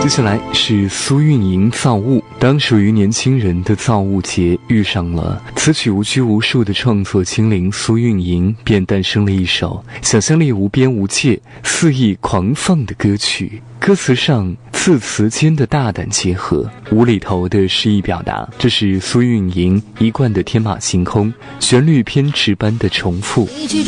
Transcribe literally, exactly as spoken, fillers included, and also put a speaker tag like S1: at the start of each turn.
S1: 接下来是苏运莹造物。当属于年轻人的造物节遇上了词曲无拘无束的创作精灵苏运莹，便诞生了一首想象力无边无界、肆意狂放的歌曲。歌词上字词间的大胆结合，无厘头的诗意表达，这是苏运莹一贯的天马行空，旋律偏执般的重复。